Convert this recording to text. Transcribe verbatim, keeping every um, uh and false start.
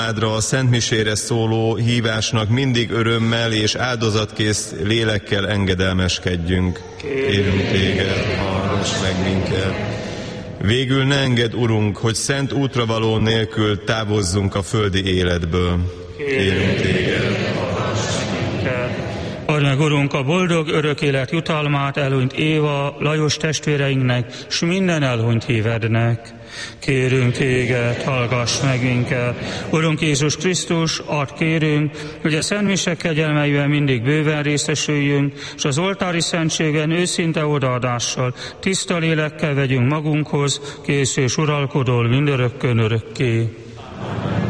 Ádra a szentmisére szóló hívásnak mindig örömmel és áldozatkész lélekkel engedelmeskedjünk. Kérünk téged, hallgass meg minket. Végül ne engedd, Urunk, hogy szent útravaló nélkül távozzunk a földi életből. Kérünk téged, hallgass meg minket. Add meg, Urunk, a boldog örök élet jutalmát elhunyt Éva, Lajos testvéreinknek, s minden elhunyt hívednek. Kérünk téged, hallgass meg minket. Urunk Jézus Krisztus, add kérünk, hogy a szentmisek kegyelmeivel mindig bőven részesüljünk, és az oltári szentségen őszinte odaadással, tiszta lélekkel vegyünk magunkhoz, kész és uralkodol mindörökkön örökké.